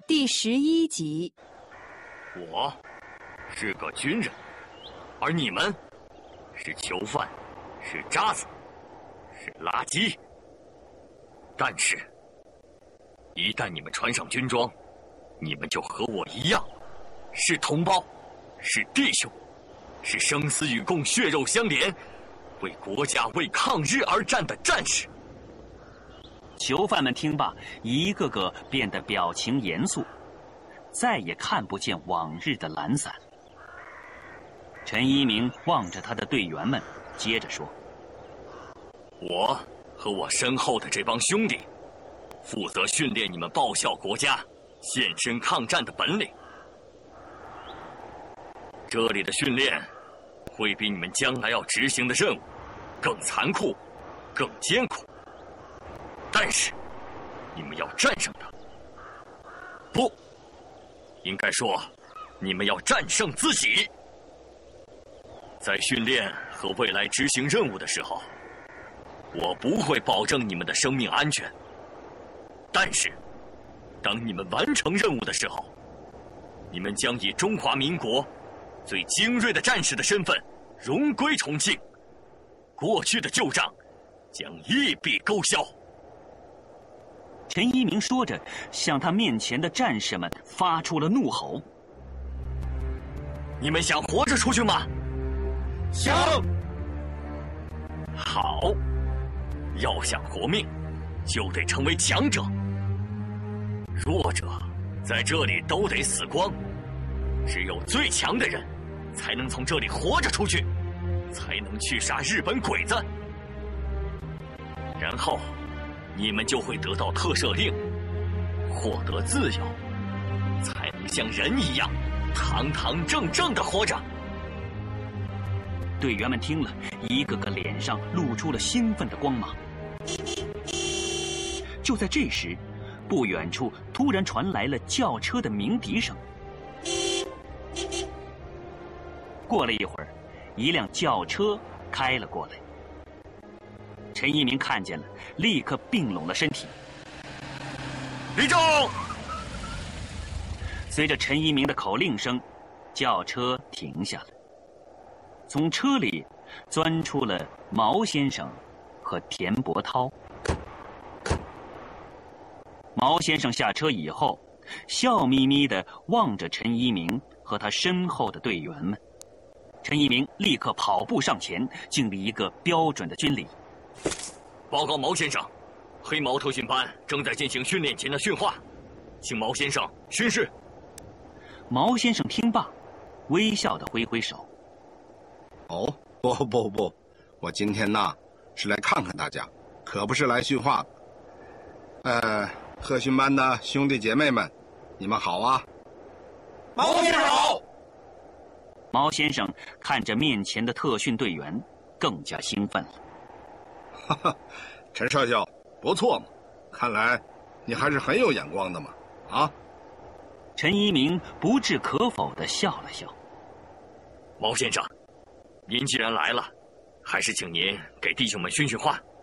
第11集。 我是个军人，而你们是囚犯，是渣子，是垃圾。但是，一旦你们穿上军装，你们就和我一样，是同胞，是弟兄，是生死与共、血肉相连，为国家、为抗日而战的战士。 囚犯们听罢，一个个变得表情严肃，再也看不见往日的懒散。陈一鸣望着他的队员们，接着说：“ 我和我身后的这帮兄弟，负责训练你们报效国家、献身抗战的本领。这里的训练会比你们将来要执行的任务更残酷、更艰苦。但是，你们要战胜它。不，应该说，你们要战胜自己。在训练和未来执行任务的时候，我不会保证你们的生命安全。但是，当你们完成任务的时候，你们将以中华民国最精锐的战士的身份荣归重庆，过去的旧账将一笔勾销。” 陈一鸣说着，向他面前的战士们发出了怒吼：“ 你们想活着出去吗？ 想。 好，要想活命，就得成为强者。弱者在这里都得死光，只有最强的人才能从这里活着出去，才能去杀日本鬼子。然后你们就会得到特赦令，获得自由，才能像人一样堂堂正正地活着。” 队员们听了，一个个脸上露出了兴奋的光芒。就在这时，不远处突然传来了轿车的鸣笛声。过了一会儿，一辆轿车开了过来。陈一鸣看见了，立刻并拢了身体。 立正！ 随着陈一鸣的口令声，轿车停下了。从车里钻出了毛先生和田伯涛。毛先生下车以后，笑眯眯地望着陈一鸣和他身后的队员们。陈一鸣立刻跑步上前，敬了一个标准的军礼。 报告毛先生，黑毛特训班正在进行训练前的训话，请毛先生巡视。 毛先生听罢，微笑地挥挥手。 哦，不，我今天呢是来看看大家，可不是来训话的。特训班的兄弟姐妹们，你们好啊！ 毛先生好。 毛先生看着面前的特训队员，更加兴奋了。 哈哈，陈少校，不错嘛，看来你还是很有眼光的嘛，啊？ 陈一鸣不置可否地笑了笑。 毛先生，您既然来了，还是请您给弟兄们训训话。